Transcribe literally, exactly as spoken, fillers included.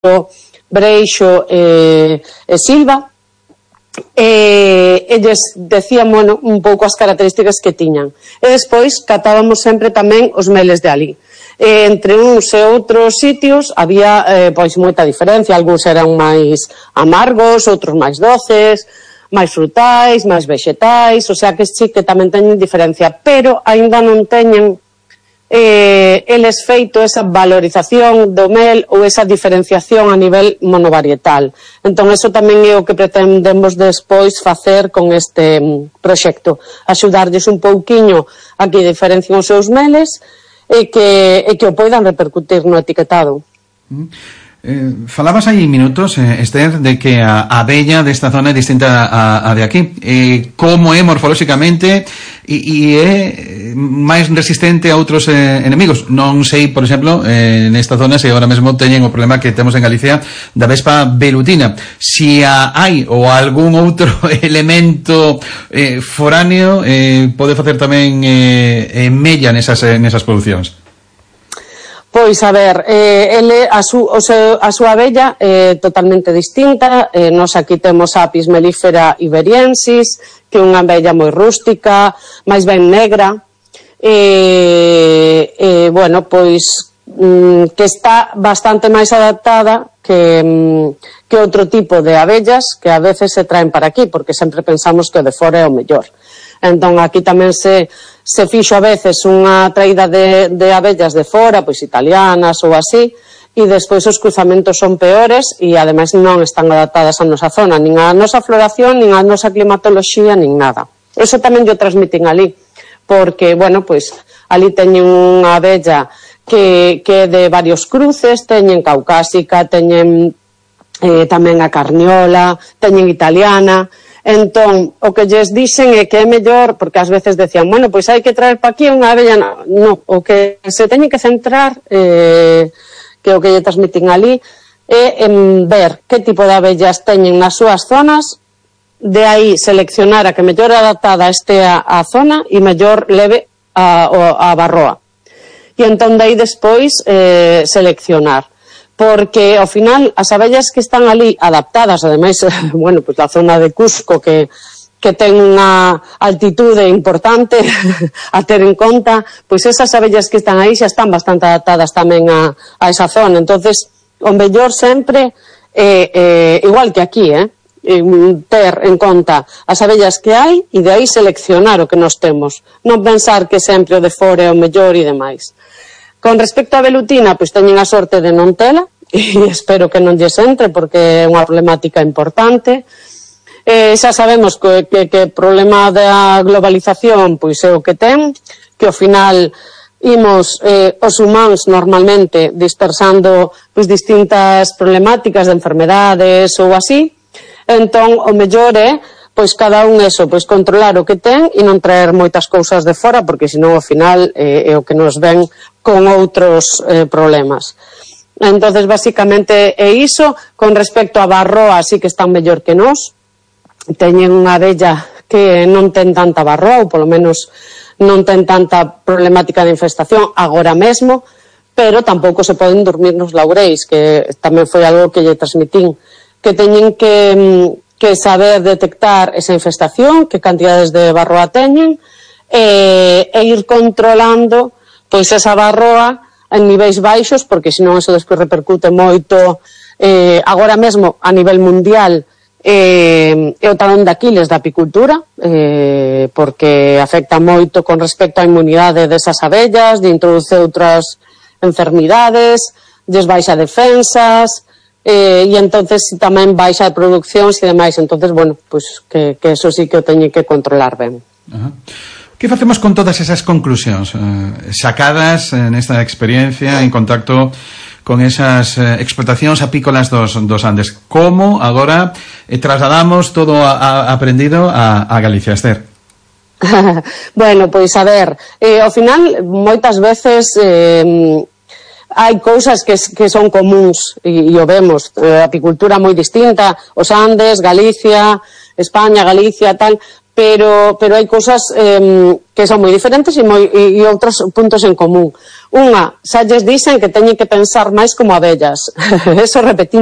Breixo e, e Silva, e eles decían, bueno, un pouco as características que tiñan. E despois catábamos sempre tamén os meles de ali. E entre uns e outros sitios había eh, pois moita diferencia, algúns eran máis amargos, outros máis doces, máis frutais, máis vegetais, o sea que sí que tamén teñen diferencia, pero aínda non teñen eh, eles feito esa valorización do mel ou esa diferenciación a nivel monovarietal. Entón, eso tamén é o que pretendemos despois facer con este proxecto, axudarlles un pouquiño a que diferencien os seus meles e que, e que o poidan repercutir no etiquetado. Mm. Eh, falabas hai minutos, eh, Esther, de que a abella desta zona é distinta a, a de aquí. Eh, como é morfolóxicamente e, e é máis resistente a outros eh, enemigos? Non sei, por exemplo, eh, nesta zona se agora mesmo teñen o problema que temos en Galicia da vespa velutina. Si a hai ou algún outro elemento eh, foráneo eh, pode facer tamén eh, eh, mella nesas, eh, nesas producións. Pois, a ver, eh, ele, a, su, o seu, a súa abella é eh, totalmente distinta. Eh, nos aquí temos a Apis mellifera iberiensis, que é unha abella moi rústica, máis ben negra, e, eh, eh, bueno, pois, mm, que está bastante máis adaptada que, mm, que outro tipo de abellas que a veces se traen para aquí, porque sempre pensamos que o de fora é o mellor. Entón, aquí tamén se, se fixo a veces unha traída de, de abellas de fora, pois italianas ou así, e despois os cruzamentos son peores e ademais non están adaptadas a nosa zona, nin a nosa floración, nin a nosa climatoloxía, nin nada. Eso tamén yo transmitín ali, porque, bueno, pois, ali teñen unha abella que, que é de varios cruces, teñen caucásica, teñen eh, tamén a carniola, teñen italiana. Entón, o que lles dixen é que é mellor, porque ás veces decían, bueno, pois hai que traer pa aquí unha abella, no, no, o que se teñen que centrar, eh, que o que lle transmitín ali, é en ver que tipo de abellas teñen nas súas zonas, de aí seleccionar a que mellor adaptada este a, a zona e mellor leve a, a, a barroa. E entón, de aí despois, eh, seleccionar. Porque ao final as abellas que están ali adaptadas, ademais, bueno, pois a zona de Cusco que, que ten unha altitude importante a ter en conta, pois esas abellas que están aí xa están bastante adaptadas tamén a, a esa zona. Entonces, o mellor sempre, eh, eh, igual que aquí, eh, ter en conta as abellas que hai e de aí seleccionar o que nos temos. Non pensar que sempre o de fora é o mellor e demais. Con respecto á velutina, pois teñen a sorte de non tela, e espero que non lles entre, porque é unha problemática importante. Eh, xa sabemos que, que, que o problema da globalización pois é o que ten, que ao final imos eh, os humanos normalmente dispersando pois distintas problemáticas de enfermedades ou así. Entón, o mellor é pois cada un eso, pois controlar o que ten e non traer moitas cousas de fora, porque senón ao final eh, é o que nos ven con outros eh, problemas. Entonces, basicamente é iso. Con respecto a barroa, así que están mellor que nós. Teñen unha abella que non ten tanta barroa, ou polo menos non ten tanta problemática de infestación agora mesmo, pero tampouco se poden dormir nos laureis, que tamén foi algo que lle transmitín, que teñen que... que saber detectar esa infestación, que cantidades de barroa teñen, e, e ir controlando pois esa barroa en niveis baixos, porque senón eso despois repercute moito, eh, agora mesmo a nivel mundial, eh, é o talón de Aquiles da apicultura, eh, porque afecta moito con respecto á inmunidade desas abellas, de introduce outras enfermidades, lles baixa defensas, Eh, e entonces tamén baixa de produccións e demais, entonces, bueno, pues que, que eso sí que o teñen que controlar ben. Ajá. Que facemos con todas esas conclusións eh, sacadas nesta experiencia en contacto con esas eh, explotacións apícolas dos, dos Andes? Como agora eh, trasladamos todo a, a aprendido a, a Galicia, Esther? Bueno, pois a ver, eh, ao final moitas veces eh, hai cousas que, que son comuns e, e o vemos, eh, apicultura moi distinta, os Andes, Galicia, España, Galicia, tal, pero pero hai cousas eh, que son moi diferentes e, moi, e, e outros puntos en común. Unha, xa lles dicen que teñen que pensar máis como abellas. Eso repetí